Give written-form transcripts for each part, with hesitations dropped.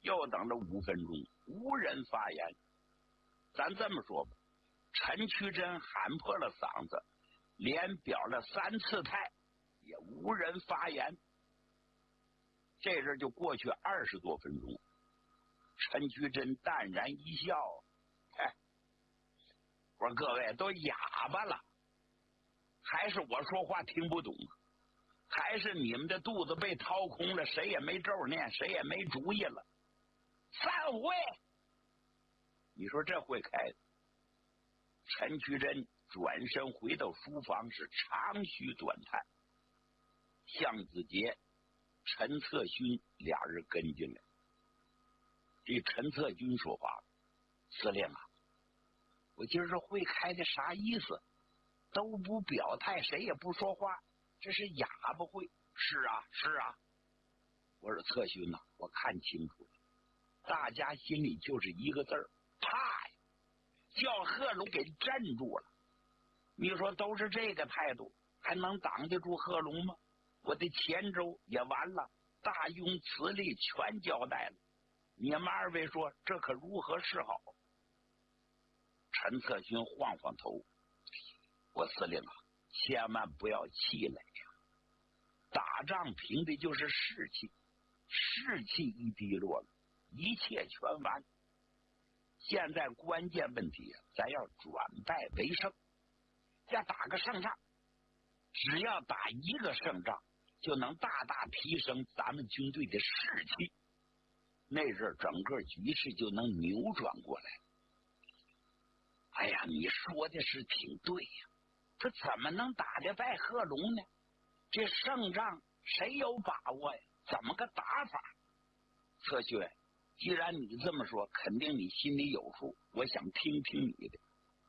又等了5分钟，无人发言。咱这么说吧，陈渠珍喊破了嗓子，连表了3次态，也无人发言。这阵就过去20多分钟，陈渠珍淡然一笑：“嗨，我说各位都哑巴了，还是我说话听不懂，还是你们的肚子被掏空了，谁也没咒念，谁也没主意了。散会！”你说这会开的？陈渠珍转身回到书房，是长吁短叹。向子杰、陈策勋俩人跟进来。这陈策军说话了：“司令啊，我今儿这会开的啥意思？都不表态，谁也不说话，这是哑巴会。”“是啊，是啊。”我说：“策勋呐，我看清楚了，大家心里就是一个字儿，怕呀，叫贺龙给镇住了。你说都是这个态度，还能挡得住贺龙吗？我的前州也完了，大庸此例全交代了。你们2位说这可如何是好？”陈策勋晃晃头：“我司令啊，千万不要气馁呀！打仗凭的就是士气，士气一低落了，一切全完。现在关键问题咱要转败为胜，要打个胜仗。只要打一个胜仗，就能大大提升咱们军队的士气，那阵整个局势就能扭转过来。”“哎呀，你说的是挺对呀，这怎么能打得败贺龙呢？这胜仗谁有把握呀？怎么个打法？”“策勋，既然你这么说，肯定你心里有数，我想听听你的。”“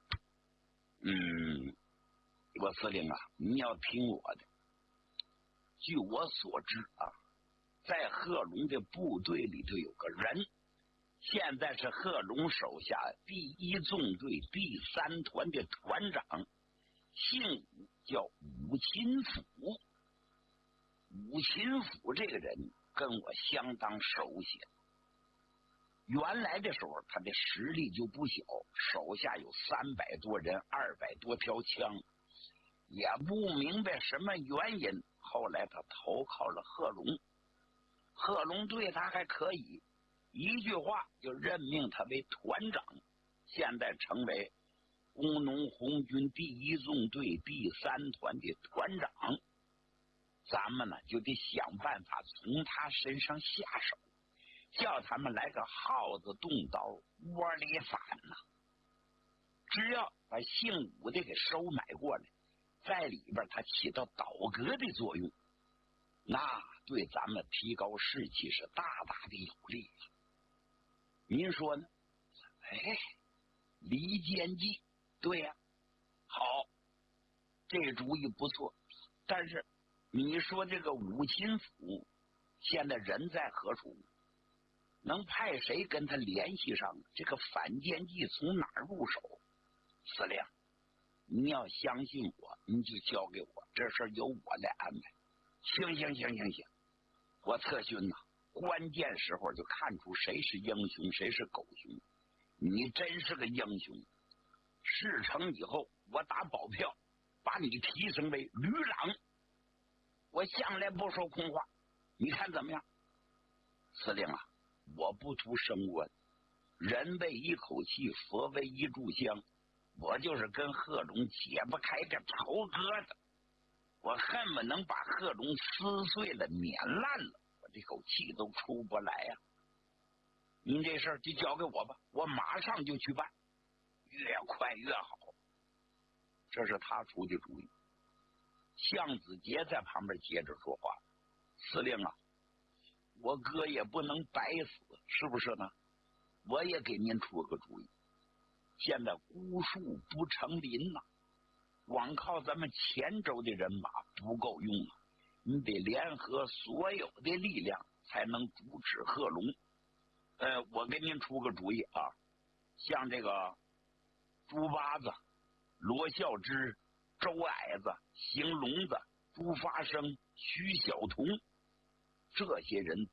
我司令啊，你要听我的。据我所知啊，在贺龙的部队里头有个人，现在是贺龙手下第1纵队第3团的团长，姓武，叫武秦甫。武秦甫这个人跟我相当熟悉，原来的时候他的实力就不小，手下有300多人，200多条枪，也不明白什么原因，后来他投靠了贺龙。贺龙对他还可以，一句话就任命他为团长，现在成为工农红军第1纵队第3团的团长。咱们呢就得想办法从他身上下手，叫他们来个耗子动刀窝里反呐！只要把姓武的给收买过来，在里边他起到倒戈的作用，那对咱们提高士气是大大的有利。您说呢？”“哎，离间计，对呀，好，这主意不错。但是你说这个武秦甫现在人在何处？能派谁跟他联系上？这个反间计从哪儿入手？”“司令，你要相信我，你就交给我，这事儿由我来安排。”“行，我策勋呐，关键时候就看出谁是英雄，谁是狗熊。你真是个英雄，事成以后，我打保票把你提升为旅长。我向来不说空话，你看怎么样？”“司令啊，我不图升官，人为一口气，佛为一炷香，我就是跟贺龙解不开这仇疙瘩，我恨不能把贺龙撕碎了碾烂了，我这口气都出不来呀。您这事儿就交给我吧，我马上就去办，越快越好。”这是他出的主意。向子杰在旁边接着说话：“司令啊，我哥也不能白死，是不是呢？我也给您出个主意。现在孤树不成林呐，光靠咱们黔州的人马不够用啊，你得联合所有的力量才能阻止贺龙。我给您出个主意啊，像这个朱八子、罗孝之、周矮子、邢聋子、朱发生、徐小彤，这些人